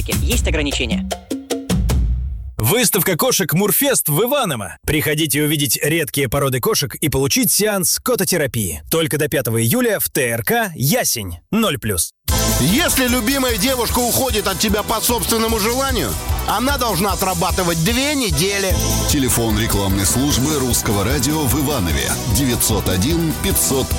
Есть ограничения. Выставка кошек Мурфест в Иваново. Приходите увидеть редкие породы кошек и получить сеанс кототерапии. Только до 5 июля в ТРК «Ясень». 0+. Если любимая девушка уходит от тебя по собственному желанию, она должна отрабатывать 2 недели. Телефон рекламной службы Русского радио в Иванове 901 500